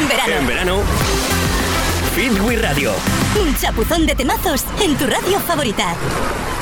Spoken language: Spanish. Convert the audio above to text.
verano. En verano, Feel We Radio. Un chapuzón de temazos en tu radio favorita.